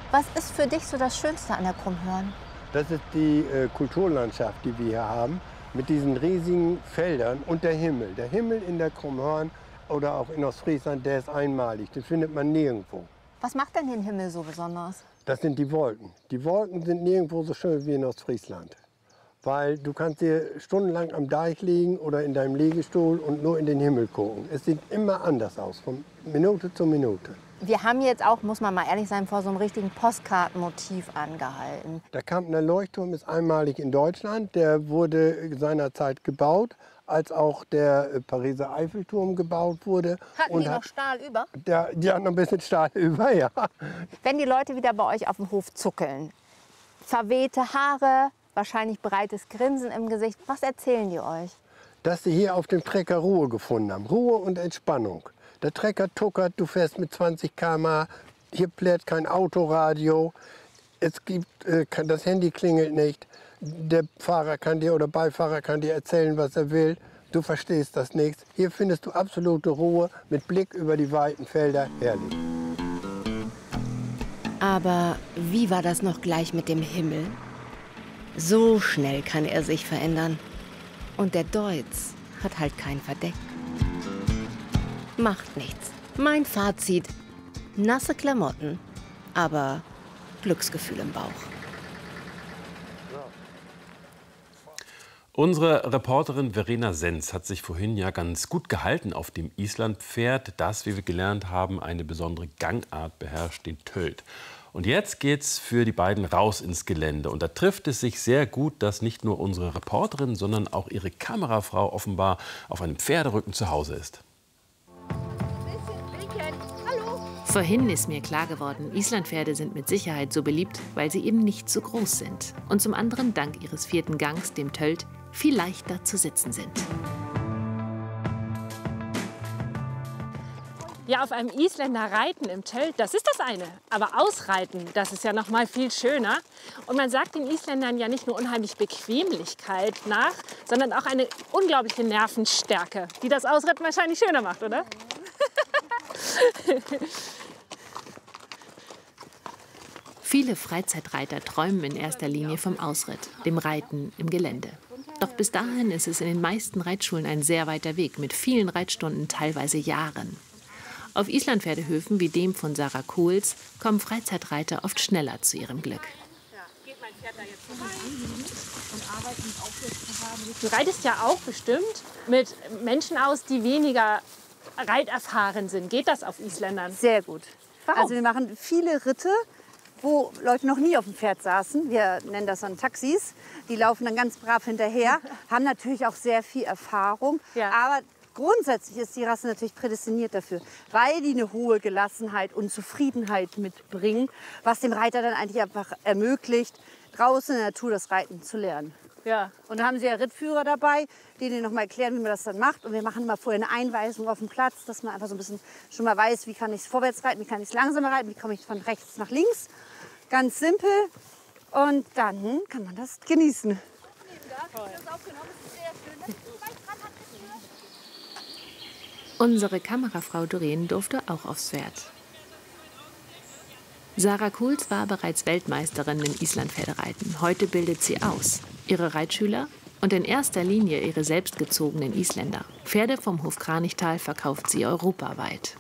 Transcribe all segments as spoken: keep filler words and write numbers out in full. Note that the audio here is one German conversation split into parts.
Was ist für dich so das Schönste an der Krummhörn? Das ist die äh, Kulturlandschaft, die wir hier haben, mit diesen riesigen Feldern und der Himmel. Der Himmel in der Krummhörn oder auch in Ostfriesland, der ist einmalig. Den findet man nirgendwo. Was macht denn den Himmel so besonders? Das sind die Wolken. Die Wolken sind nirgendwo so schön wie in Ostfriesland. Weil du kannst dir stundenlang am Deich liegen oder in deinem Liegestuhl und nur in den Himmel gucken. Es sieht immer anders aus, von Minute zu Minute. Wir haben jetzt auch, muss man mal ehrlich sein, vor so einem richtigen Postkartenmotiv angehalten. Der Kampner Leuchtturm ist einmalig in Deutschland. Der wurde seinerzeit gebaut, als auch der Pariser Eiffelturm gebaut wurde. Hatten und die noch hat, Stahl über? Der, die hatten noch ein bisschen Stahl über, ja. Wenn die Leute wieder bei euch auf dem Hof zuckeln, verwehte Haare, wahrscheinlich breites Grinsen im Gesicht, was erzählen die euch? Dass sie hier auf dem Trecker Ruhe gefunden haben. Ruhe und Entspannung. Der Trecker tuckert, du fährst mit zwanzig Kilometer pro Stunde, hier plärt kein Autoradio, es gibt, äh, das Handy klingelt nicht, der Fahrer kann dir oder Beifahrer kann dir erzählen, was er will, du verstehst das nichts. Hier findest du absolute Ruhe mit Blick über die weiten Felder, herrlich. Aber wie war das noch gleich mit dem Himmel? So schnell kann er sich verändern. Und der Deutz hat halt kein Verdeck. Macht nichts. Mein Fazit: nasse Klamotten, aber Glücksgefühl im Bauch. Unsere Reporterin Verena Senz hat sich vorhin ja ganz gut gehalten auf dem Islandpferd, das, wie wir gelernt haben, eine besondere Gangart beherrscht, den Tölt. Und jetzt geht's für die beiden raus ins Gelände. Und da trifft es sich sehr gut, dass nicht nur unsere Reporterin, sondern auch ihre Kamerafrau offenbar auf einem Pferderücken zu Hause ist. Vorhin ist mir klar geworden, Islandpferde sind mit Sicherheit so beliebt, weil sie eben nicht so groß sind. Und zum anderen dank ihres vierten Gangs, dem Tölt, viel leichter zu sitzen sind. Ja, auf einem Isländer reiten im Tölt, das ist das eine. Aber ausreiten, das ist ja noch mal viel schöner. Und man sagt den Isländern ja nicht nur unheimlich Bequemlichkeit nach, sondern auch eine unglaubliche Nervenstärke, die das Ausreiten wahrscheinlich schöner macht, oder? Viele Freizeitreiter träumen in erster Linie vom Ausritt, dem Reiten im Gelände. Doch bis dahin ist es in den meisten Reitschulen ein sehr weiter Weg, mit vielen Reitstunden, teilweise Jahren. Auf Islandpferdehöfen wie dem von Sarah Kohls kommen Freizeitreiter oft schneller zu ihrem Glück. Du reitest ja auch bestimmt mit Menschen aus, die weniger reiterfahren sind. Geht das auf Isländern? Sehr gut. Warum? Also wir machen viele Ritte, wo Leute noch nie auf dem Pferd saßen. Wir nennen das dann Taxis. Die laufen dann ganz brav hinterher, haben natürlich auch sehr viel Erfahrung. Ja. Aber grundsätzlich ist die Rasse natürlich prädestiniert dafür, weil die eine hohe Gelassenheit und Zufriedenheit mitbringen, was dem Reiter dann eigentlich einfach ermöglicht, draußen in der Natur das Reiten zu lernen. Ja. Und dann haben sie ja Rittführer dabei, die denen noch mal erklären, wie man das dann macht. Und wir machen mal vorher eine Einweisung auf dem Platz, dass man einfach so ein bisschen schon mal weiß, wie kann ich es vorwärts reiten, wie kann ich es langsamer reiten, wie komme ich von rechts nach links. Ganz simpel. Und dann kann man das genießen. Unsere Kamerafrau Doreen durfte auch aufs Pferd. Sarah Kohls war bereits Weltmeisterin im Islandpferdereiten. Heute bildet sie aus. Ihre Reitschüler und in erster Linie ihre selbstgezogenen Isländer. Pferde vom Hof Kranichtal verkauft sie europaweit.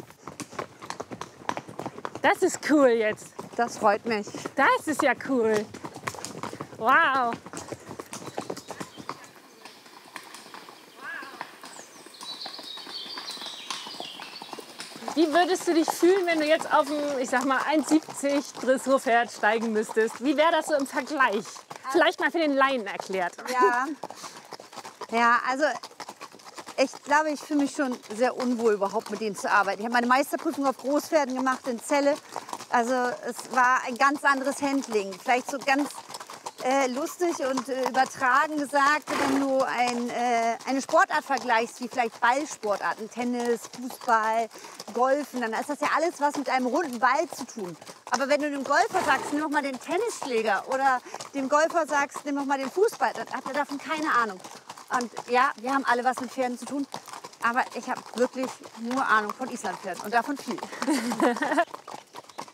Das ist cool jetzt. Das freut mich. Das ist ja cool. Wow. Wie würdest du dich fühlen, wenn du jetzt auf ein, ich sag mal, eins siebzig Dressurpferd steigen müsstest? Wie wäre das so im Vergleich? Vielleicht mal für den Laien erklärt. Ja, ja, also ich glaube, ich fühle mich schon sehr unwohl, überhaupt mit denen zu arbeiten. Ich habe meine Meisterprüfung auf Großpferden gemacht in Celle. Also es war ein ganz anderes Handling. Vielleicht so ganz äh, lustig und äh, übertragen gesagt, wenn du ein, äh, eine Sportart vergleichst, wie vielleicht Ballsportarten, Tennis, Fußball, Golfen, dann ist das ja alles was mit einem runden Ball zu tun. Aber wenn du dem Golfer sagst, nimm doch mal den Tennisschläger oder dem Golfer sagst, nimm doch mal den Fußball, dann hat er davon keine Ahnung. Und ja, wir haben alle was mit Pferden zu tun, aber ich habe wirklich nur Ahnung von Islandpferden und davon viel.